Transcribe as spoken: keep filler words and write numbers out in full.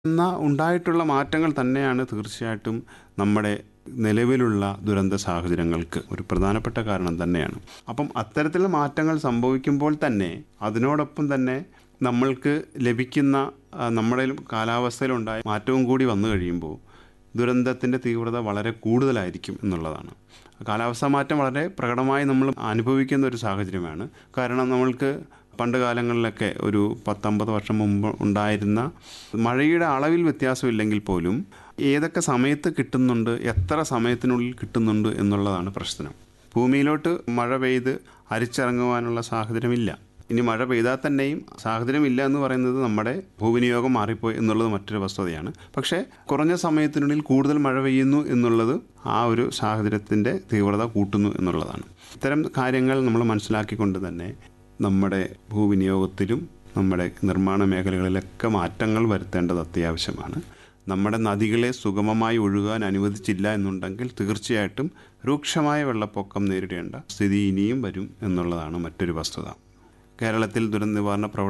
എന്ന ഉണ്ടായിട്ടുള്ള മാറ്റങ്ങൾ തന്നെയാണ് തീർച്ചയായിട്ടും നമ്മുടെ നിലവിലുള്ള ദുരന്ത സാഹചര്യങ്ങൾക്ക് ഒരു പ്രധാനപ്പെട്ട കാരണം തന്നെയാണ്. അപ്പം അത്തരത്തിലുള്ള മാറ്റങ്ങൾ സംഭവിക്കുമ്പോൾ തന്നെ അതിനോടൊപ്പം തന്നെ നമ്മൾക്ക് ലഭിക്കുന്ന ആ, നമ്മുടെ കാലാവസ്ഥയിലുണ്ടായ മാറ്റവും കൂടി വന്നു കഴിയുമ്പോൾ ദുരന്തത്തിൻ്റെ തീവ്രത വളരെ കൂടുതലായിരിക്കും എന്നുള്ളതാണ്. കാലാവസ്ഥാ മാറ്റം വളരെ പ്രകടമായി നമ്മൾ അനുഭവിക്കുന്ന ഒരു സാഹചര്യമാണ്. കാരണം നമ്മൾക്ക് പണ്ട് കാലങ്ങളിലൊക്കെ ഒരു പത്തമ്പത് വർഷം മുമ്പ് ഉണ്ടായിരുന്ന മഴയുടെ അളവിൽ വ്യത്യാസമില്ലെങ്കിൽ പോലും ഏതൊക്കെ സമയത്ത് കിട്ടുന്നുണ്ട്, എത്ര സമയത്തിനുള്ളിൽ കിട്ടുന്നുണ്ട് എന്നുള്ളതാണ് പ്രശ്നം. ഭൂമിയിലോട്ട് മഴ പെയ്ത് അരിച്ചിറങ്ങുവാനുള്ള സാഹചര്യമില്ല. ഇനി മഴ പെയ്താൽ തന്നെയും സാഹചര്യമില്ല എന്ന് പറയുന്നത് നമ്മുടെ ഭൂവിനിയോഗം മാറിപ്പോയി എന്നുള്ളത് മറ്റൊരു വസ്തുതയാണ്. പക്ഷേ കുറഞ്ഞ സമയത്തിനുള്ളിൽ കൂടുതൽ മഴ പെയ്യുന്നു എന്നുള്ളത് ആ ഒരു സാഹചര്യത്തിൻ്റെ തീവ്രത കൂട്ടുന്നു എന്നുള്ളതാണ്. ഇത്തരം കാര്യങ്ങൾ നമ്മൾ മനസ്സിലാക്കിക്കൊണ്ട് തന്നെ നമ്മുടെ ഭൂവിനിയോഗത്തിലും നമ്മുടെ നിർമ്മാണ മേഖലകളിലൊക്കെ മാറ്റങ്ങൾ വരുത്തേണ്ടത് അത്യാവശ്യമാണ്. നമ്മുടെ നദികളെ സുഗമമായി ഒഴുകാൻ അനുവദിച്ചില്ല എന്നുണ്ടെങ്കിൽ തീർച്ചയായിട്ടും രൂക്ഷമായ വെള്ളപ്പൊക്കം നേരിടേണ്ട സ്ഥിതി ഇനിയും വരും എന്നുള്ളതാണ് മറ്റൊരു വസ്തുത. കേരളത്തിൽ ദുരന്ത നിവാരണ പ്രവർത്തനം